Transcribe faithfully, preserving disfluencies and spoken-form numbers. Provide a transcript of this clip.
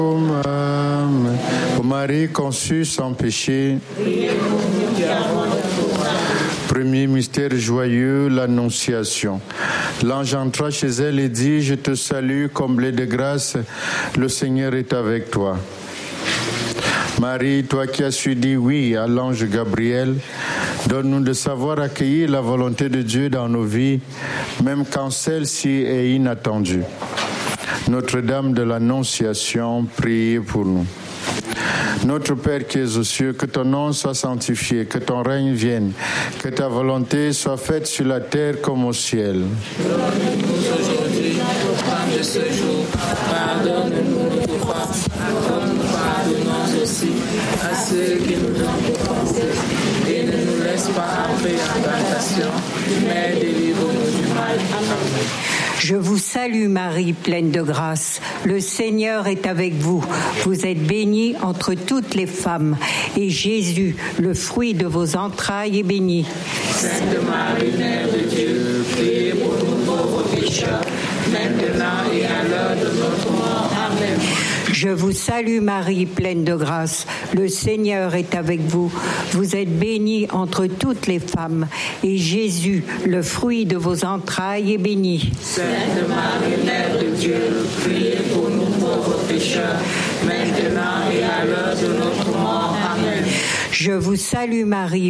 Ô Marie conçue sans péché. Premier mystère joyeux, l'Annonciation. L'ange entra chez elle et dit: Je te salue, comblée de grâce, le Seigneur est avec toi. Marie, toi qui as su dire oui à l'ange Gabriel, donne-nous de savoir accueillir la volonté de Dieu dans nos vies, même quand celle-ci est inattendue. Notre-Dame de l'Annonciation, priez pour nous. Notre Père qui es aux cieux, que ton nom soit sanctifié, que ton règne vienne, que ta volonté soit faite sur la terre comme au ciel. Donne-nous aujourd'hui notre pain de ce jour. Pardonne-nous nos offenses, comme nous pardonnons aussi à ceux qui nous ont offensés. Et ne nous laisse pas entrer en tentation, mais délivre-nous du mal. Amen. Je vous salue Marie, pleine de grâce. Le Seigneur est avec vous. Vous êtes bénie entre toutes les femmes. Et Jésus, le fruit de vos entrailles, est béni. Sainte Marie, Mère de Dieu, priez pour nous pauvres pécheurs, maintenant et à l'heure de notre mort. Amen. Je vous salue Marie, pleine de grâce. Le Seigneur est avec vous. Vous êtes bénie entre toutes les femmes. Et Jésus, le fruit de vos entrailles, est béni. Sainte Marie, Mère de Dieu, priez pour nous pauvres pécheurs, maintenant et à l'heure de notre mort. Amen. Je vous salue Marie,